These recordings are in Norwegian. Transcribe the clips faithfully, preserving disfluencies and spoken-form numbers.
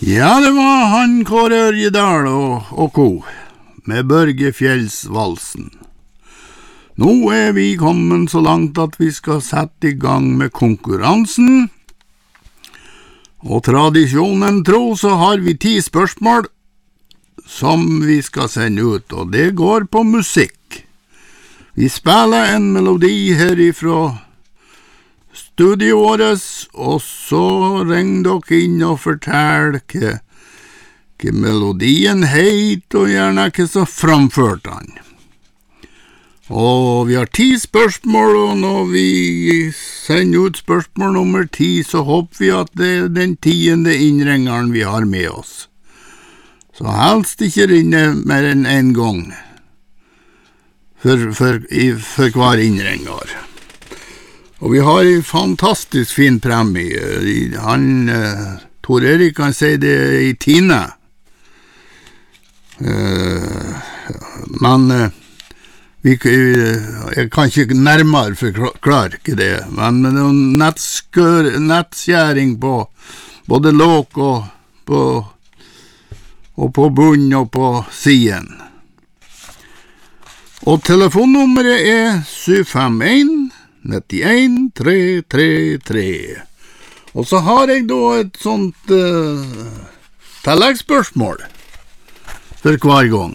Ja, det var han Kåre Ørjedal og, og ko, med Børgefjellsvalsen. Nå er vi kommet så langt at vi skal sette i gang med konkurransen. Og tradisjonen tro så har vi ti spørsmål som vi skal sende ut, og det går på musikk. Vi spiller en melodi herifra studiet vårt, og så ring dere inn og fortell hva, hva melodien heit, og gjerne hva som framførte han. Og vi har ti spørsmål, og når vi sender ut spørsmål nummer ti, så håper vi at det er den tiende innringeren vi har med oss. Så helst ikke rinne mer enn en gang for, for, for hver innringer. Og vi har en fantastisk fin premie. Han, uh, Tor Erik kan si det i Tine. Uh, men uh, vi, jeg kan ikke nærmere forklare ikke det, men med noen nettskør, nettskjæring på både låk og på, og på bunn og på siden. Og telefonnummeret er syv fem en nittien tre tre tre. Og så har jeg da et sånt uh, tilleggsspørsmål for hver gang.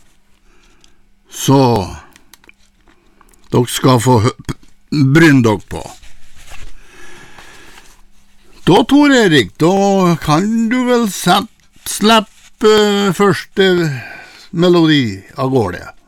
Så dere skal få brynne dere på. Da, Tor Erik, da kan du vel slippe uh, første melodi av gårde.